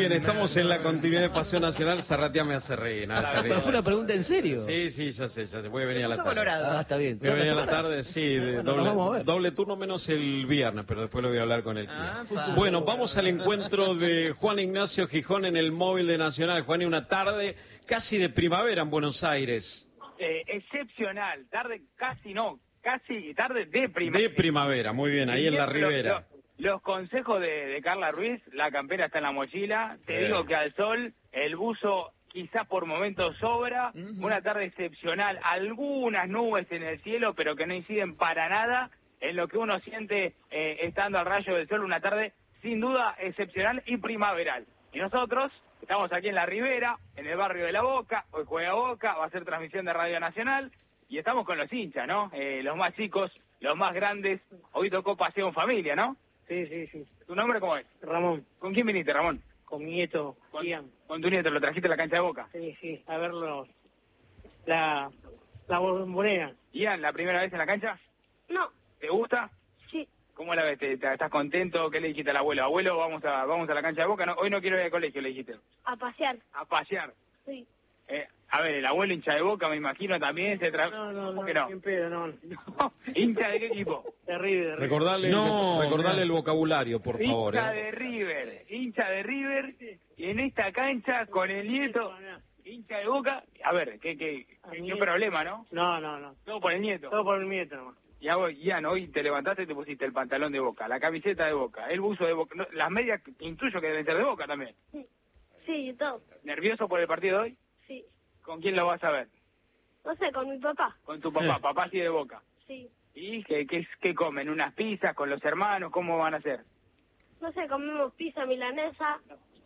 bien, estamos en la continuidad de Pasión Nacional. Zarratea me hace reír. Pero fue una pregunta en serio. Sí, ya sé. Voy a venir a la tarde. Ah, está bien. Voy a venir a la tarde, sí. Bueno, nos vamos a ver. Doble turno menos el viernes, pero después lo voy a hablar con el Bueno, vamos al encuentro de Juan Ignacio Gijón en el móvil de Nacional. Juan, y una tarde casi de primavera en Buenos Aires. Excepcional, tarde casi tarde de primavera. De primavera, muy bien, ahí en la ribera. Los consejos de Carla Ruiz, la campera está en la mochila, te digo que al sol, el buzo quizás por momentos sobra, una tarde excepcional, algunas nubes en el cielo, pero que no inciden para nada en lo que uno siente estando al rayo del sol, una tarde sin duda excepcional y primaveral. Y nosotros estamos aquí en la ribera, en el barrio de La Boca, hoy juega Boca, va a ser transmisión de Radio Nacional, y estamos con los hinchas, ¿no? Los más chicos, los más grandes, hoy tocó paseo en familia, ¿no? Sí. ¿Tu nombre cómo es? Ramón, ¿Con quién viniste, Ramón? con mi nieto, Ian. Con tu nieto, ¿lo trajiste a la cancha de Boca? Sí, a verlo. La bombonera. Ian, ¿la primera vez en la cancha? No, ¿Te gusta? sí, ¿Cómo la ves? ¿Estás contento? ¿Qué le dijiste al abuelo? Abuelo, vamos a la cancha de Boca. No, hoy no quiero ir al colegio, le dijiste. a pasear, A pasear. sí. A ver, el abuelo hincha de Boca, me imagino, también se No, ¿Por qué no? bien pedo, no. ¿Hincha de qué equipo? De River. Recordarle el vocabulario, por favor. Hincha de River, y en esta cancha con el nieto, hincha de Boca. A ver, ¿qué problema, no? No. Todo por el nieto. Todo por el nieto nomás. Y Ian, hoy te levantaste y te pusiste el pantalón de Boca, la camiseta de Boca, el buzo de Boca, las medias, intuyo que deben ser de Boca también. Sí, todo, ¿Nervioso por el partido de hoy? sí. ¿Con quién lo vas a ver? No sé, con mi papá, Con tu papá, papá sí de Boca. sí. ¿Y qué comen? ¿Unas pizzas con los hermanos? ¿Cómo van a hacer? No sé, comemos pizza milanesa,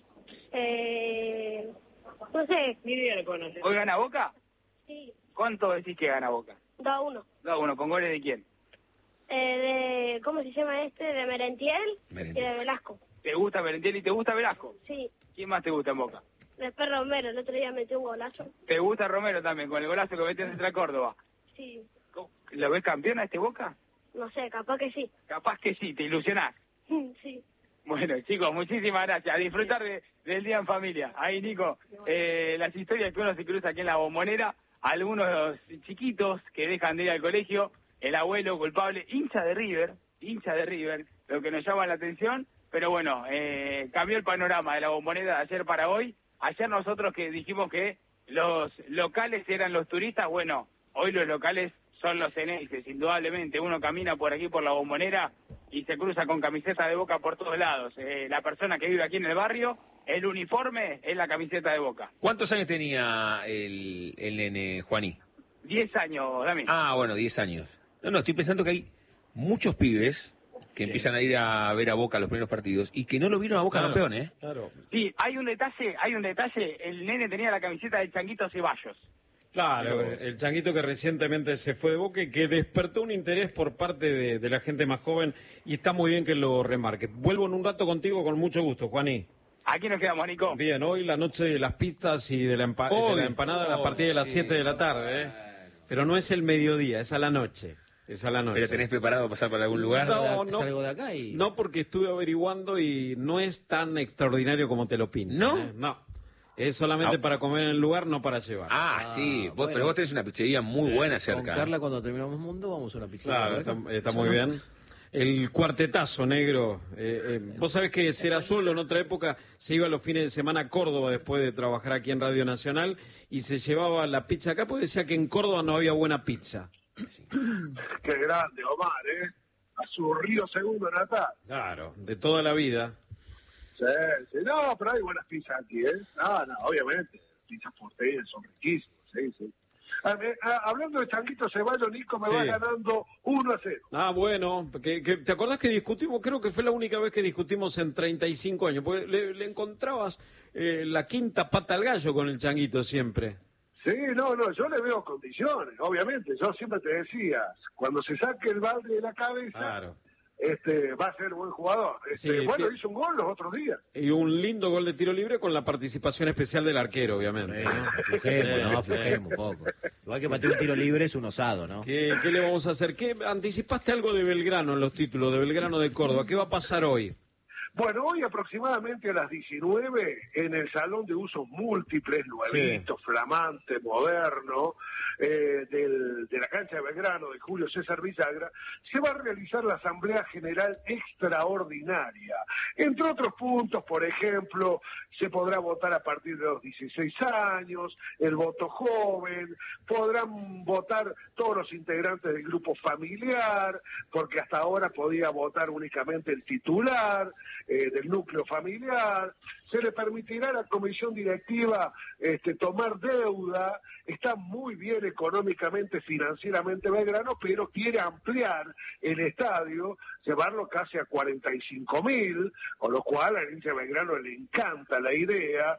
no sé, Ni idea de conocer. ¿Hoy gana Boca? sí, ¿Cuánto decís que gana Boca? 2-1. 2-1, ¿con goles de quién? ¿Cómo se llama De Merentiel y de Velasco, ¿Te gusta Merentiel y te gusta Velasco? sí. ¿Quién más te gusta en Boca? Después Romero, el otro día metió un golazo, ¿Te gusta Romero también, con el golazo que metió en Central Córdoba? sí. ¿Lo ves campeón a este Boca? No sé, capaz que sí, Capaz que sí, te ilusionás. sí. Bueno, chicos, muchísimas gracias. A disfrutar del día en familia. Ahí, Nico, las historias que uno se cruza aquí en la Bombonera, algunos chiquitos que dejan de ir al colegio, el abuelo culpable, hincha de River, lo que nos llama la atención, pero bueno, cambió el panorama de la Bombonera de ayer para hoy. Ayer nosotros que dijimos que los locales eran los turistas, bueno, hoy los locales son los ceneices, indudablemente. Uno camina por aquí, por la Bombonera, y se cruza con camiseta de Boca por todos lados. La persona que vive aquí en el barrio, el uniforme es la camiseta de Boca. ¿Cuántos años tenía el nene Juaní? 10 años, Dami. Ah, bueno, 10 años. No, estoy pensando que hay muchos pibes que empiezan a ir a ver a Boca los primeros partidos y que no lo vieron a Boca campeón, ¿eh? Claro. Sí, hay un detalle, el nene tenía la camiseta del Changuito Ceballos. Claro, el changuito que recientemente se fue de Boca y que despertó un interés por parte de la gente más joven y está muy bien que lo remarque. Vuelvo en un rato contigo con mucho gusto, Juaní. Aquí nos quedamos, Nico. Bien, hoy la noche de las pistas y de la empanada a partir de las 7 de la tarde, ¿eh? Pero no es el mediodía, es a la noche. Es a la noche. ¿Pero tenés preparado pasar para algún lugar? No, Salgo de acá y... no, porque estuve averiguando y no es tan extraordinario como te lo pintan. ¿No? No. Es solamente para comer en el lugar, no para llevar. Sí, bueno. Pero vos tenés una pizzería muy buena Con cerca. Carla, cuando terminamos Mundo, vamos a una pizza. Claro, está muy bien. El cuartetazo, negro. Vos sabés que Serazuelo en otra época se iba los fines de semana a Córdoba después de trabajar aquí en Radio Nacional y se llevaba la pizza acá porque decía que en Córdoba no había buena pizza. Qué grande, Omar, ¿eh? A su río segundo natal. Claro, de toda la vida. Sí. No, pero hay buenas pizzas aquí, ¿eh? No, obviamente. Pizzas porteñas son riquísimas, sí. Hablando de Changuito Ceballos, Nico, me va ganando 1-0. Ah, bueno, ¿te acordás que discutimos? Creo que fue la única vez que discutimos en 35 años, porque le encontrabas la quinta pata al gallo con el Changuito siempre. Sí, no, yo le veo condiciones, obviamente. Yo siempre te decía, cuando se saque el balde de la cabeza, claro, va a ser buen jugador. Hizo un gol los otros días. Y un lindo gol de tiro libre con la participación especial del arquero, obviamente. Aflojemos un poco. Igual que patear un tiro libre es un osado, ¿no? ¿Qué le vamos a hacer? ¿Anticipaste algo de Belgrano en los títulos, de Belgrano de Córdoba? ¿Qué va a pasar hoy? Bueno, hoy aproximadamente a las 19, en el Salón de Usos Múltiples, nuevito, flamante, moderno, de la cancha de Belgrano, de Julio César Villagra, se va a realizar la Asamblea General Extraordinaria. Entre otros puntos, por ejemplo, se podrá votar a partir de los 16 años, el voto joven, podrán votar todos los integrantes del grupo familiar, porque hasta ahora podía votar únicamente el titular del núcleo familiar. Se le permitirá a la comisión directiva tomar deuda. Está muy bien económicamente, financieramente Belgrano, pero quiere ampliar el estadio, llevarlo casi a 45.000, con lo cual al hincha de Belgrano le encanta la idea,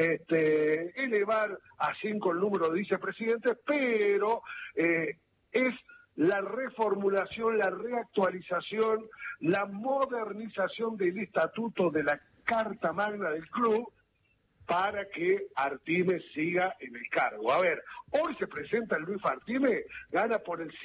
elevar a 5 el número de vicepresidentes, pero es la reformulación, la reactualización, la modernización del estatuto de la Carta Magna del club para que Artime siga en el cargo. A ver, hoy se presenta Luis Artime, gana por el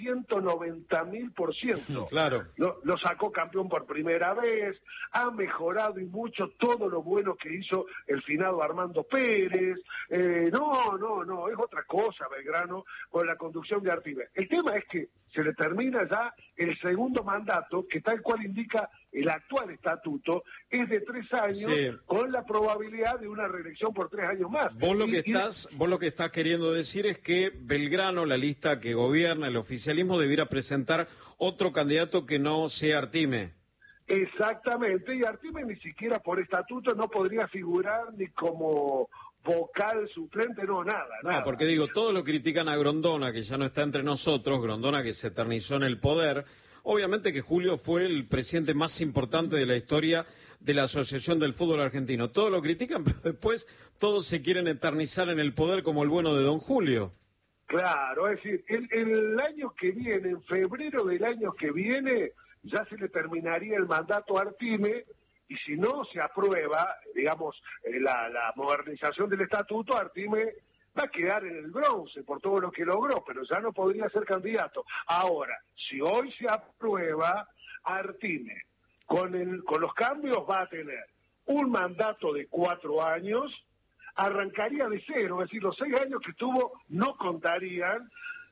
190.000%. Claro. Lo sacó campeón por primera vez, ha mejorado y mucho todo lo bueno que hizo el finado Armando Pérez. No, es otra cosa Belgrano con la conducción de Artime. El tema es que se le termina ya el segundo mandato, que tal cual indica el actual estatuto, es de 3 años, con la probabilidad de una reelección por 3 años más. Vos lo que estás queriendo decir es que Belgrano, la lista que gobierna el oficialismo, debiera presentar otro candidato que no sea Artime. Exactamente, y Artime ni siquiera por estatuto no podría figurar ni como vocal suplente, nada. No, porque digo, todos lo critican a Grondona, que ya no está entre nosotros, Grondona que se eternizó en el poder. Obviamente que Julio fue el presidente más importante de la historia de la Asociación del Fútbol Argentino. Todos lo critican, pero después todos se quieren eternizar en el poder como el bueno de don Julio. Claro, es decir, el año que viene, en febrero del año que viene, ya se le terminaría el mandato a Artime, y si no se aprueba, digamos, la modernización del estatuto, Artime va a quedar en el bronce por todo lo que logró, pero ya no podría ser candidato. Ahora, si hoy se aprueba, Artime, con los cambios va a tener un mandato de 4 años, arrancaría de cero, es decir, los 6 años que tuvo no contarían,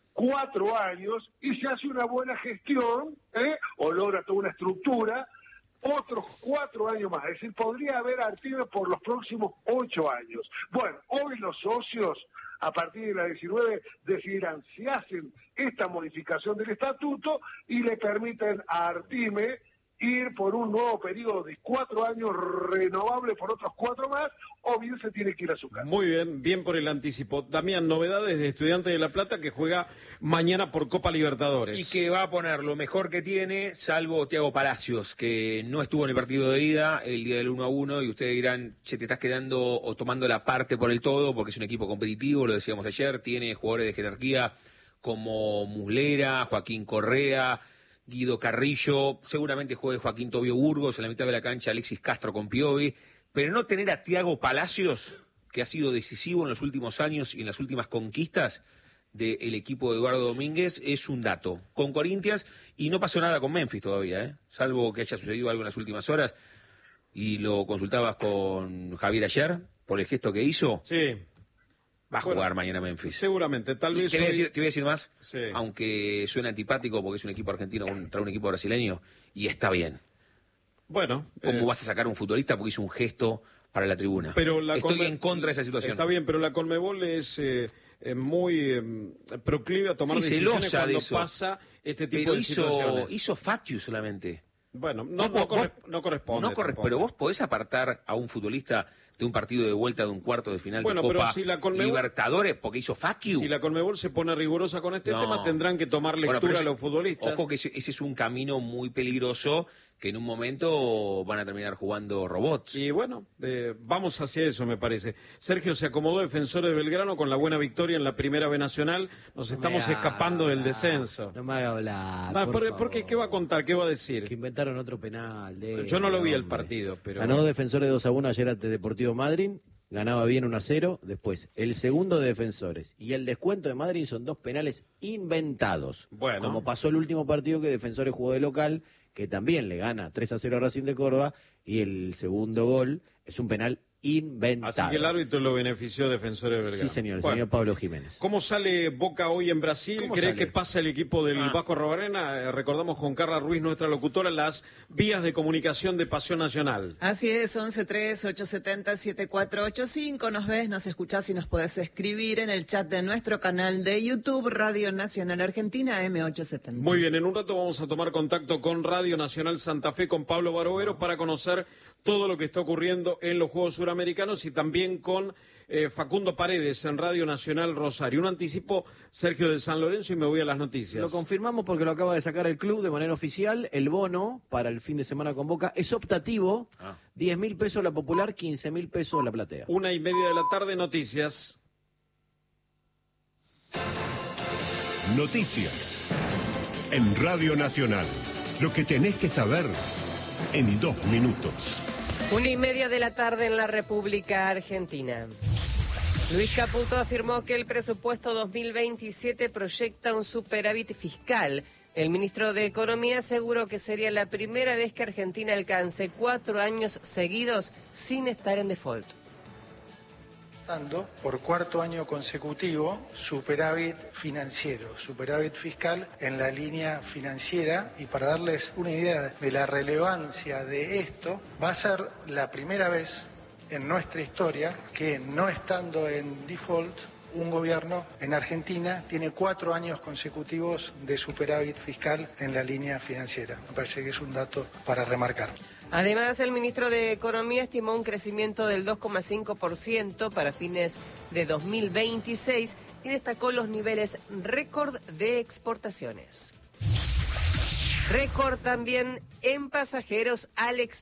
4 años, y se hace una buena gestión, o logra toda una estructura, otros 4 años más, es decir, podría haber Artime por los próximos 8 años. Bueno, hoy los socios, a partir de la 19, decidirán si hacen esta modificación del estatuto y le permiten a Artime ir por un nuevo periodo de 4 años renovable por otros 4 más, o bien se tiene que ir a su casa. Muy bien, bien por el anticipo. Damián, novedades de Estudiantes de La Plata que juega mañana por Copa Libertadores. Y que va a poner lo mejor que tiene, salvo Thiago Palacios, que no estuvo en el partido de ida el día del 1-1, y ustedes dirán, che, te estás quedando o tomando la parte por el todo, porque es un equipo competitivo, lo decíamos ayer, tiene jugadores de jerarquía como Muslera, Joaquín Correa, Guido Carrillo, seguramente juegue Joaquín Tobio Burgos, en la mitad de la cancha Alexis Castro con Piovi, pero no tener a Thiago Palacios, que ha sido decisivo en los últimos años y en las últimas conquistas del equipo de Eduardo Domínguez, es un dato. Con Corinthians, y no pasó nada con Memphis todavía, salvo que haya sucedido algo en las últimas horas, y lo consultabas con Javier ayer, por el gesto que hizo. Sí. Va a jugar mañana Memphis. Seguramente, tal vez. Te voy a decir más, sí, aunque suena antipático porque es un equipo argentino contra un equipo brasileño, y está bien. Bueno. ¿Cómo vas a sacar a un futbolista porque hizo un gesto para la tribuna? Pero estoy en contra de esa situación. Está bien, pero la Conmebol es muy proclive a tomar decisiones cuando pasa este tipo de situaciones. Hizo Facchio solamente. Bueno, no corresponde. Pero vos podés apartar a un futbolista de un partido de vuelta de un cuarto de final de Copa pero si la Conmebol, Libertadores porque hizo Facchio. Si la Conmebol se pone rigurosa con este tema, tendrán que tomar lectura a los futbolistas. Ojo que ese es un camino muy peligroso, que en un momento van a terminar jugando robots. Y bueno, vamos hacia eso, me parece. Sergio, se acomodó Defensores de Belgrano con la buena victoria en la Primera B Nacional. Nos estamos escapando del descenso. No me haga hablar. ¿Por qué? ¿Qué va a contar? ¿Qué va a decir? Que inventaron otro penal. Yo no lo vi el partido, pero... Ganó Defensores 2-1 ayer ante Deportivo Madryn. Ganaba bien 1-0. Después, el segundo de Defensores y el descuento de Madryn son 2 penales inventados. Bueno. Como pasó el último partido que Defensores jugó de local, que también le gana 3-0 a Racing de Córdoba, y el segundo gol es un penal inventado. Así que el árbitro lo benefició Defensores de Belgrano. Sí, señor, el Bueno, señor Pablo Jiménez. ¿Cómo sale Boca hoy en Brasil? ¿Cree que pasa el equipo del Vasco Arrobarena? Recordamos con Carla Ruiz, nuestra locutora, las vías de comunicación de Pasión Nacional. Así es, 11-3-870-7485. Nos ves, nos escuchás y nos podés escribir en el chat de nuestro canal de YouTube, Radio Nacional Argentina, M870. Muy bien, en un rato vamos a tomar contacto con Radio Nacional Santa Fe, con Pablo Barovero, para conocer todo lo que está ocurriendo en los Juegos Suramericanos, y también con Facundo Paredes en Radio Nacional Rosario. Un anticipo, Sergio de San Lorenzo, y me voy a las noticias. Lo confirmamos porque lo acaba de sacar el club de manera oficial. El bono para el fin de semana con Boca es optativo. 10.000 pesos la popular, 15.000 pesos la platea. 1:30 de la tarde, noticias. Noticias en Radio Nacional. Lo que tenés que saber en 2 minutos. 1:30 de la tarde en la República Argentina. Luis Caputo afirmó que el presupuesto 2027 proyecta un superávit fiscal. El ministro de Economía aseguró que sería la primera vez que Argentina alcance 4 años seguidos sin estar en default. Por cuarto año consecutivo, superávit financiero, superávit fiscal en la línea financiera, y para darles una idea de la relevancia de esto, va a ser la primera vez en nuestra historia que, no estando en default, un gobierno en Argentina tiene 4 años consecutivos de superávit fiscal en la línea financiera. Me parece que es un dato para remarcar. Además, el ministro de Economía estimó un crecimiento del 2,5% para fines de 2026 y destacó los niveles récord de exportaciones. Récord también en pasajeros al exterior.